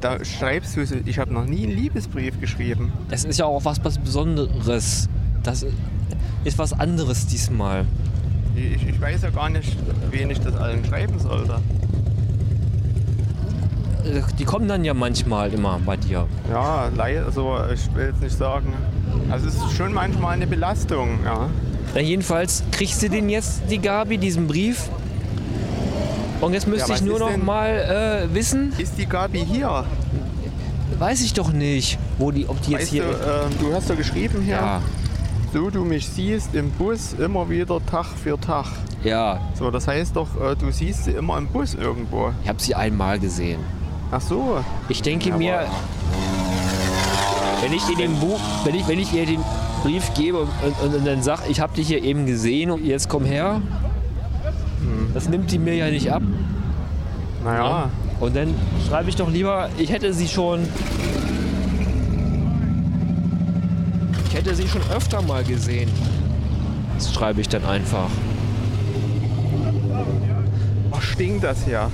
da schreibst du, ich habe noch nie einen Liebesbrief geschrieben. Das ist ja auch was Besonderes. Das ist was anderes diesmal. Ich weiß ja gar nicht, wen ich das allen schreiben sollte. Die kommen dann ja manchmal immer bei dir. Ja, leider, also ich will jetzt nicht sagen. Also es ist schon manchmal eine Belastung, ja. Na jedenfalls kriegst du den jetzt, die Gabi, diesen Brief. Und jetzt müsste ich nur noch mal wissen. Ist die Gabi hier? Weiß ich doch nicht, ob die jetzt weißt hier... du hast doch geschrieben hier. Ja. So du mich siehst im Bus immer wieder Tag für Tag. Ja. So, das heißt doch, du siehst sie immer im Bus irgendwo. Ich habe sie einmal gesehen. Ach so. Ich denke mir, wenn ich ihr den Brief gebe und dann sage, ich habe dich hier eben gesehen und jetzt komm her, das nimmt die mir ja nicht ab. Naja. Ja. Und dann schreibe ich doch lieber, ich hätte sie schon öfter mal gesehen. Das schreibe ich dann einfach. Ach, stinkt das hier.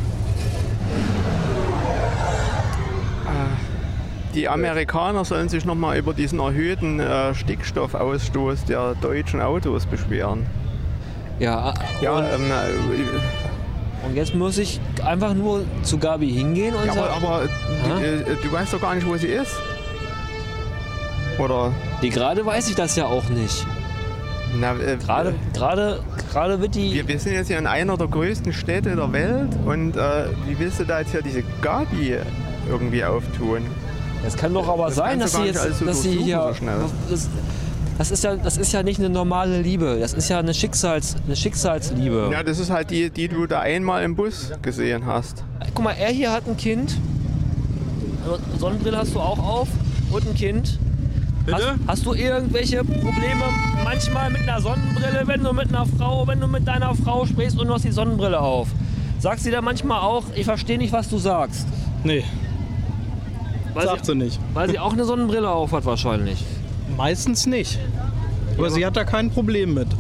Die Amerikaner sollen sich nochmal über diesen erhöhten Stickstoffausstoß der deutschen Autos beschweren. Ja, Ja, und jetzt muss ich einfach nur zu Gabi hingehen und ja, sagen... aber du weißt doch gar nicht, wo sie ist. Oder? Die gerade weiß ich das ja auch nicht. Na, Gerade wird die... wir sind jetzt hier in einer der größten Städte der Welt und wie willst du da jetzt hier diese Gabi irgendwie auftun? Es kann doch aber sein, dass sie jetzt... dass sie hier, das ist ja nicht eine normale Liebe. Das ist ja eine Schicksalsliebe. Ja, das ist halt die du da einmal im Bus gesehen hast. Guck mal, er hier hat ein Kind. Sonnenbrille hast du auch auf und ein Kind. Bitte? Hast du irgendwelche Probleme manchmal mit einer Sonnenbrille, wenn du mit deiner Frau sprichst und du hast die Sonnenbrille auf? Sagst du da manchmal auch, ich verstehe nicht, was du sagst? Nee, sagt sie nicht. Weil sie auch eine Sonnenbrille auf hat wahrscheinlich. Meistens nicht. Aber sie hat da kein Problem mit.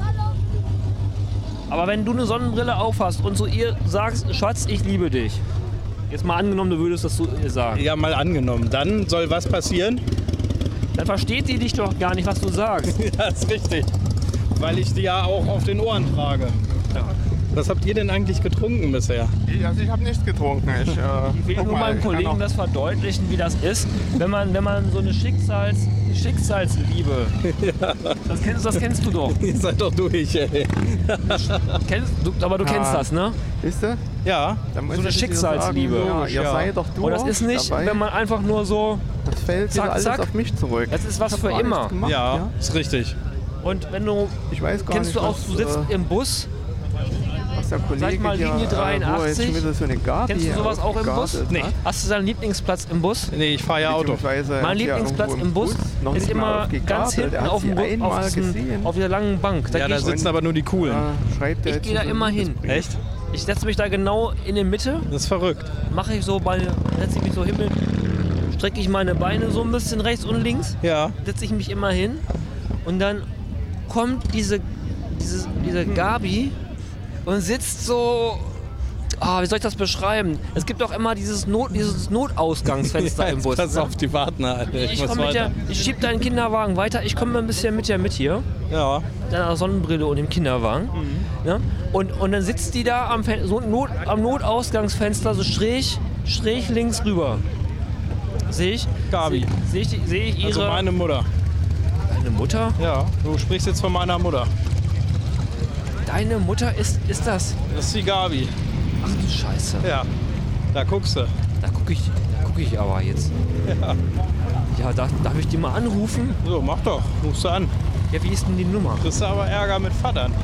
Aber wenn du eine Sonnenbrille auf hast und zu ihr sagst, Schatz, ich liebe dich. Jetzt mal angenommen, du würdest das zu ihr sagen. Ja, mal angenommen. Dann soll was passieren? Dann versteht sie dich doch gar nicht, was du sagst. Ja, ist richtig. Weil ich die ja auch auf den Ohren trage. Ja. Was habt ihr denn eigentlich getrunken bisher? Also ich habe nichts getrunken. Ich will nur meinem Kollegen das verdeutlichen, wie das ist, wenn man so eine Schicksalsliebe. Ja. Das kennst du doch. Ihr seid doch durch, ey. Aber du kennst das, ne? Wisst ihr? Ja. So eine Schicksalsliebe. Ja, ihr seid doch durch. Und das ist nicht, dabei. wenn man einfach nur so... Das fällt zack, alles zack. auf mich zurück. Das ist was für immer. Gemacht, Ja, ist richtig. Und wenn du... Ich weiß gar kennst nicht, du auch, du sitzt im Bus... was der Kollege Sag mal, Linie 83. So eine Gabi kennst du sowas auch im Bus? Nee. Hast du deinen Lieblingsplatz im Bus? Nee, ich fahre ja Auto. Mein Lieblingsplatz im Bus ist immer ganz hinten auf dieser langen Bank. Da sitzen aber nur die Coolen. Ich gehe da immer hin. Echt? Ich setze mich da genau in die Mitte. Das ist verrückt. Setze ich mich so hin, strecke ich meine Beine so ein bisschen rechts und links. Ja. Setze ich mich immer hin. Und dann kommt diese Gabi und sitzt so... wie soll ich das beschreiben? Es gibt doch immer dieses Notausgangsfenster im Bus. Pass auf, die warten halt. Ich schieb deinen Kinderwagen weiter. Ich komme ein bisschen mit dir mit hier. Ja. Mit deiner Sonnenbrille und dem Kinderwagen. Ja? Und dann sitzt die da am Notausgangsfenster so schräg links rüber. Sehe ich? Gabi. Sehe ich ihre... Also meine Mutter. Deine Mutter? Ja, du sprichst jetzt von meiner Mutter. Deine Mutter ist das? Das ist die Gabi. Ach du Scheiße. Ja, da guckst du. Da guck ich aber jetzt. Ja. Ja, darf ich die mal anrufen? So, mach doch. Rufst du an. Ja, wie ist denn die Nummer? Kriegst du aber Ärger mit Vatern.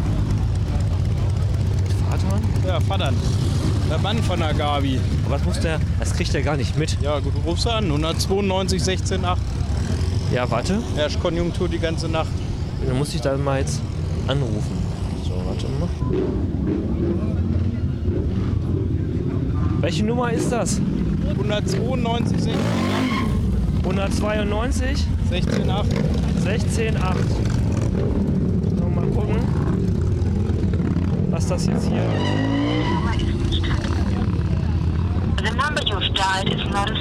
Mit Vatern? Ja, Vatern. Der Mann von der Gabi. Aber das kriegt der gar nicht mit. Ja, gut, du rufst an. 192 16 8. Ja, warte. Herrscht Konjunktur die ganze Nacht. Dann muss ich da mal jetzt anrufen. So, warte mal. Welche Nummer ist das? 192 16 8. 192 16 8. 16 8. So, mal gucken, was das jetzt hier... The number you've dialed is not